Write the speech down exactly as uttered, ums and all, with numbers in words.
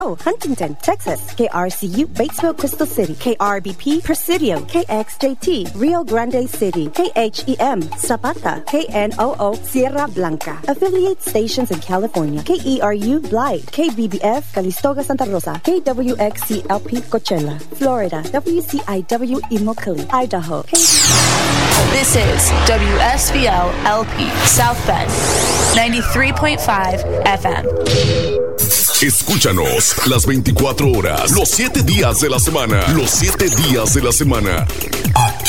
Oh, Huntington, Texas, K R C U, Batesville, Crystal City, K R B P, Presidio, K X J T, Rio Grande City, K H E M, Zapata, K N O O, Sierra Blanca. Affiliate stations in California, K E R U, Blythe, K B B F, Calistoga, Santa Rosa, K W X C L P, Coachella, Florida, W C I W, Immokalee, Idaho. K- This is W S B L L P, South Bend, ninety-three point five F M. Escúchanos las veinticuatro horas, los siete días de la semana, los siete días de la semana. Aquí